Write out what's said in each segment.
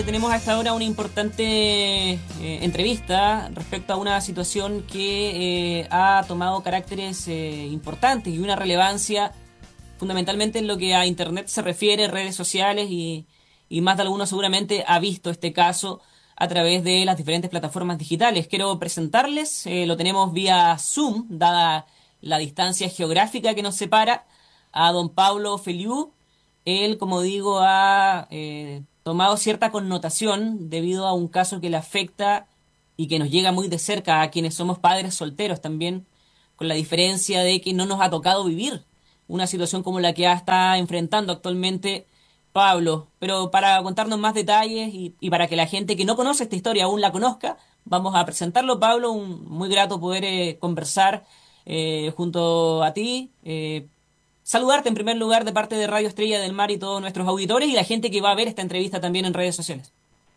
Tenemos a esta hora una importante entrevista respecto a una situación que ha tomado caracteres importantes y una relevancia fundamentalmente en lo que a Internet se refiere, redes sociales y más de alguno seguramente ha visto este caso a través de las diferentes plataformas digitales. Quiero presentarles, lo tenemos vía Zoom, dada la distancia geográfica que nos separa, a don Pablo Feliú. Él, como digo, ha tomado cierta connotación debido a un caso que le afecta y que nos llega muy de cerca a quienes somos padres solteros también, con la diferencia de que no nos ha tocado vivir una situación como la que está enfrentando actualmente Pablo. Pero para contarnos más detalles y para que la gente que no conoce esta historia aún la conozca, vamos a presentarlo. Pablo, muy grato poder conversar junto a ti. Saludarte en primer lugar de parte de Radio Estrella del Mar y todos nuestros auditores y la gente que va a ver esta entrevista también en redes sociales.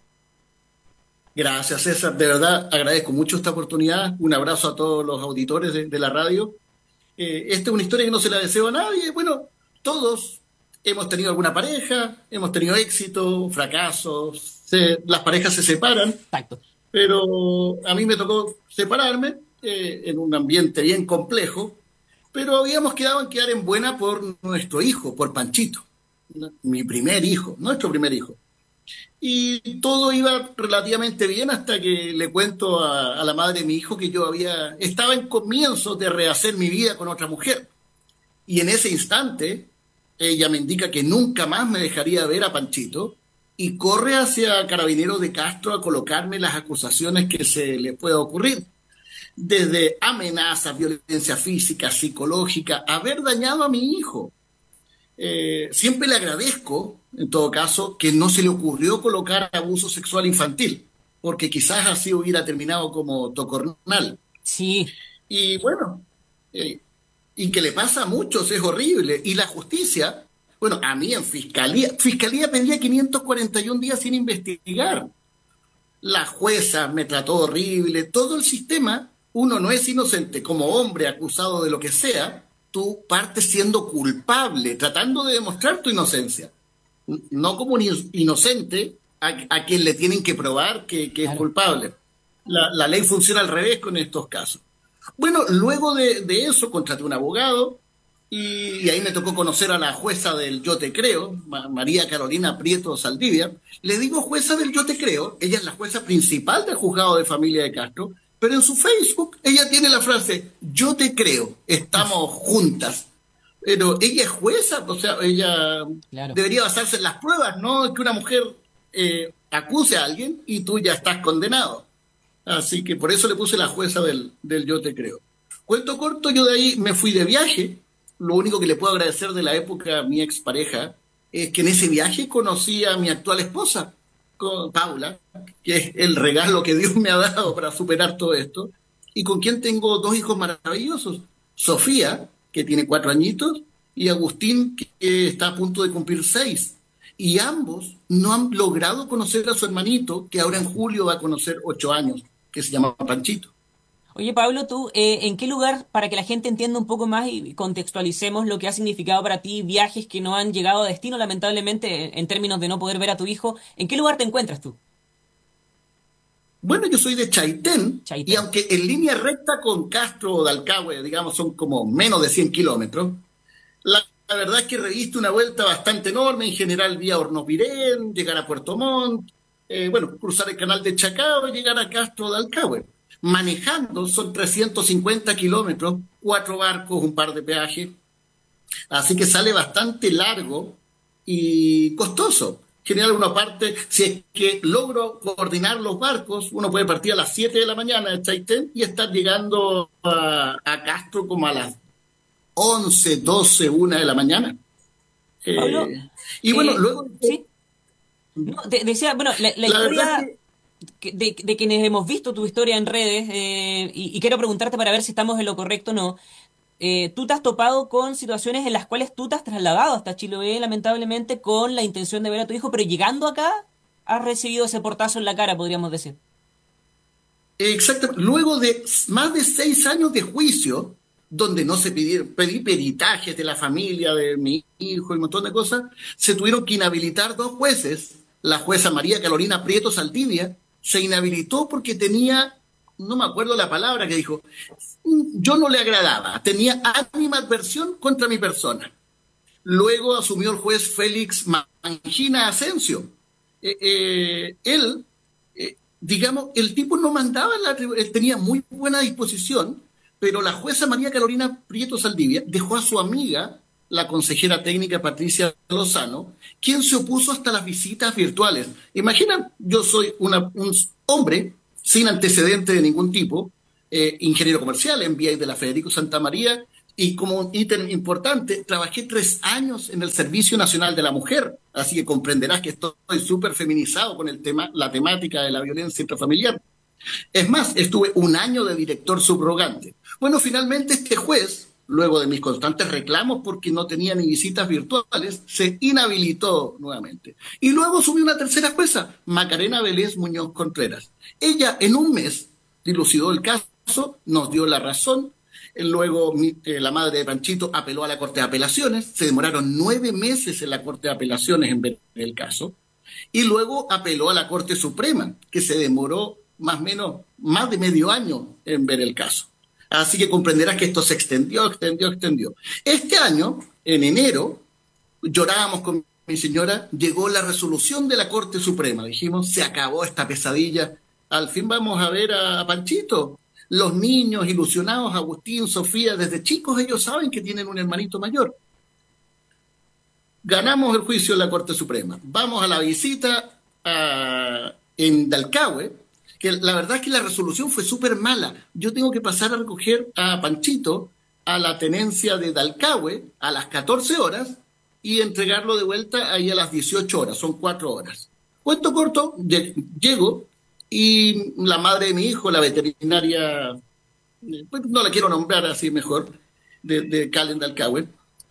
Gracias, César. De verdad, agradezco mucho esta oportunidad. Un abrazo a todos los auditores de la radio. Esta es una historia que no se la deseo a nadie. Bueno, todos hemos tenido alguna pareja, hemos tenido éxito, fracasos, las parejas se separan. Exacto. Pero a mí me tocó separarme en un ambiente bien complejo, pero habíamos quedado en quedar en buena por nuestro hijo, por Panchito, mi primer hijo, nuestro primer hijo. Y todo iba relativamente bien hasta que le cuento a la madre de mi hijo que estaba en comienzos de rehacer mi vida con otra mujer. Y en ese instante, ella me indica que nunca más me dejaría ver a Panchito y corre hacia Carabineros de Castro a colocarme las acusaciones que se le pueda ocurrir. Desde amenazas, violencia física, psicológica, haber dañado a mi hijo. Siempre le agradezco, en todo caso, que no se le ocurrió colocar abuso sexual infantil, porque quizás así hubiera terminado como tocornal. Sí. Y bueno, y que le pasa a muchos, es horrible. Y la justicia, bueno, a mí en Fiscalía pedía 541 días sin investigar. La jueza me trató horrible, todo el sistema. Uno no es inocente, como hombre acusado de lo que sea, tú partes siendo culpable, tratando de demostrar tu inocencia. No como un inocente a quien le tienen que probar que Claro. es culpable. La ley funciona al revés con estos casos. Bueno, luego de eso contraté un abogado y ahí me tocó conocer a la jueza del Yo Te Creo, María Carolina Prieto Saldivia. Le digo jueza del Yo Te Creo, ella es la jueza principal del juzgado de familia de Castro, pero en su Facebook ella tiene la frase, yo te creo, estamos juntas. Pero ella es jueza, o sea, ella Claro. debería basarse en las pruebas, no que una mujer acuse a alguien y tú ya estás condenado. Así que por eso le puse la jueza del Yo Te Creo. Cuento corto, yo de ahí me fui de viaje. Lo único que le puedo agradecer de la época a mi expareja es que en ese viaje conocí a mi actual esposa, con Paula, que es el regalo que Dios me ha dado para superar todo esto, y con quien tengo dos hijos maravillosos, Sofía, que tiene 4 añitos, y Agustín, que está a punto de cumplir 6. Y ambos no han logrado conocer a su hermanito, que ahora en julio va a conocer 8 años, que se llama Panchito. Oye, Pablo, tú, ¿en qué lugar, para que la gente entienda un poco más y contextualicemos lo que ha significado para ti viajes que no han llegado a destino, lamentablemente, en términos de no poder ver a tu hijo, ¿en qué lugar te encuentras tú? Bueno, yo soy de Chaitén, y Chaitén. aunque en línea recta con Castro o Dalcahue, digamos, son como menos de 100 kilómetros, la verdad es que reviste una vuelta bastante enorme, en general vía Hornopiren, llegar a Puerto Montt, bueno, cruzar el canal de Chacao y llegar a Castro o Dalcahue. Manejando son 350 kilómetros, 4 barcos, un par de peajes, así que sale bastante largo y costoso. En general uno parte, si es que logro coordinar los barcos, uno puede partir a las 7 de la mañana de Chaitén y estar llegando a Castro como a las 11, 12, 1 de la mañana. Pablo, Y bueno, luego... sí. No, decía, bueno, la La verdad historia es de quienes hemos visto tu historia en redes, y quiero preguntarte para ver si estamos en lo correcto o no. Tú te has topado con situaciones en las cuales tú te has trasladado hasta Chiloé, lamentablemente, con la intención de ver a tu hijo, pero llegando acá, has recibido ese portazo en la cara, podríamos decir. exactamente, luego de más de 6 años de juicio, donde no se pedí peritajes de la familia, de mi hijo y un montón de cosas, se tuvieron que inhabilitar 2 jueces la jueza María Carolina Prieto Saldivia se inhabilitó porque tenía, no me acuerdo la palabra que dijo, yo no le agradaba, tenía animadversión contra mi persona. Luego asumió el juez Félix Mangina Asensio. Él, digamos, el tipo no mandaba, él tenía muy buena disposición, pero la jueza María Carolina Prieto Saldivia dejó a su amiga, la consejera técnica Patricia Lozano, quien se opuso hasta las visitas virtuales. Imaginan, yo soy un hombre sin antecedente de ningún tipo, ingeniero comercial en VIA de la Federico Santa María, y como un ítem importante, trabajé 3 años en el Servicio Nacional de la Mujer, así que comprenderás que estoy súper feminizado con el tema, la temática de la violencia intrafamiliar. Es más, estuve 1 año de director subrogante. Bueno, finalmente este juez, luego de mis constantes reclamos porque no tenía ni visitas virtuales, se inhabilitó nuevamente. Y luego subió una tercera jueza, Macarena Vélez Muñoz Contreras. Ella en un mes dilucidó el caso, nos dio la razón. Luego la madre de Panchito apeló a la Corte de Apelaciones, se demoraron 9 meses en la Corte de Apelaciones en ver el caso, y luego apeló a la Corte Suprema, que se demoró más o menos más de medio año en ver el caso. Así que comprenderás que esto se extendió. Este año, en enero, llorábamos con mi señora, llegó la resolución de la Corte Suprema, dijimos, se acabó esta pesadilla, al fin vamos a ver a Panchito. Los niños ilusionados, Agustín, Sofía, desde chicos ellos saben que tienen un hermanito mayor. Ganamos el juicio en la Corte Suprema. Vamos a la visita en Dalcahue, que la verdad es que la resolución fue súper mala. Yo tengo que pasar a recoger a Panchito a la tenencia de Dalcahue a las 14 horas y entregarlo de vuelta ahí a las 18 horas, son 4 horas. Cuento corto, llego y la madre de mi hijo, la veterinaria, pues no la quiero nombrar así mejor, de Calen Dalcahue,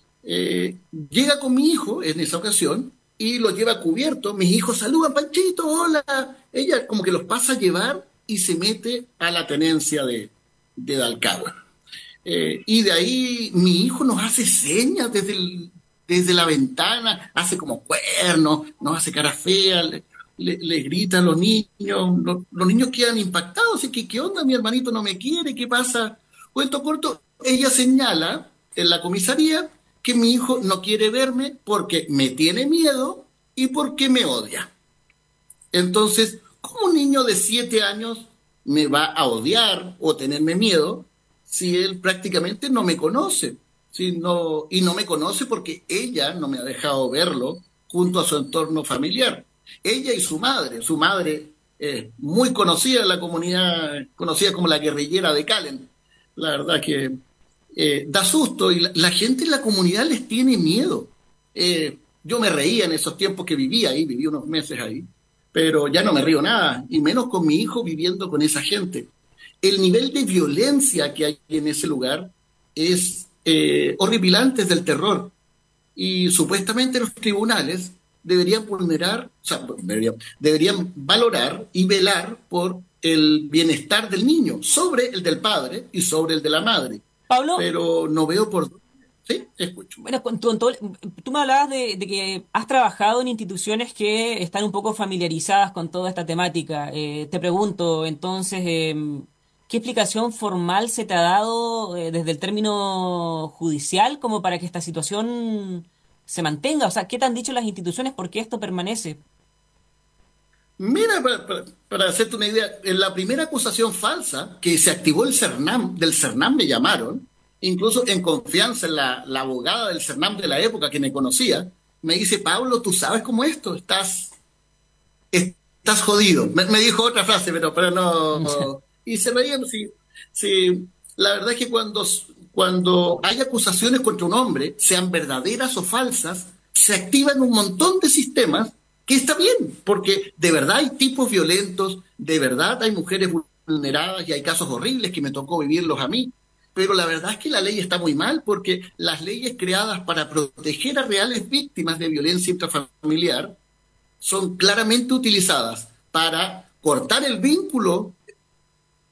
llega con mi hijo en esa ocasión y lo lleva cubierto. Mis hijos saludan, Panchito, hola. Ella como que los pasa a llevar y se mete a la tenencia de Dalcahue. Y de ahí mi hijo nos hace señas desde la ventana, hace como cuernos, nos hace cara fea, le gritan a los niños, los niños quedan impactados, así que ¿qué onda? Mi hermanito no me quiere, ¿qué pasa? Cuento corto, ella señala en la comisaría que mi hijo no quiere verme porque me tiene miedo y porque me odia. Entonces, ¿cómo un niño de 7 años me va a odiar o tenerme miedo si él prácticamente no me conoce? Y no me conoce porque ella no me ha dejado verlo junto a su entorno familiar. Ella y su madre muy conocida en la comunidad, conocida como la guerrillera de Calen. La verdad que da susto y la gente en la comunidad les tiene miedo. Yo me reía en esos tiempos que vivía ahí, viví unos meses ahí, pero ya no me río nada, y menos con mi hijo viviendo con esa gente. El nivel de violencia que hay en ese lugar es horripilante, es del terror. Y supuestamente los tribunales deberían deberían valorar y velar por el bienestar del niño, sobre el del padre y sobre el de la madre. Pablo, pero no veo por dónde. Sí, escucho. bueno, tú me hablabas de que has trabajado en instituciones que están un poco familiarizadas con toda esta temática. Te pregunto, entonces, ¿qué explicación formal se te ha dado desde el término judicial como para que esta situación se mantenga? O sea, ¿qué te han dicho las instituciones por qué esto permanece? Mira, para hacerte una idea, en la primera acusación falsa que se activó el CERNAM, del CERNAM me llamaron, incluso en confianza en la abogada del CERNAM de la época que me conocía, me dice, Pablo, tú sabes cómo esto, estás jodido. Me dijo otra frase, pero no. Y se reían, sí. La verdad es que cuando hay acusaciones contra un hombre, sean verdaderas o falsas, se activan un montón de sistemas que está bien, porque de verdad hay tipos violentos, de verdad hay mujeres vulneradas y hay casos horribles que me tocó vivirlos a mí, pero la verdad es que la ley está muy mal porque las leyes creadas para proteger a reales víctimas de violencia intrafamiliar son claramente utilizadas para cortar el vínculo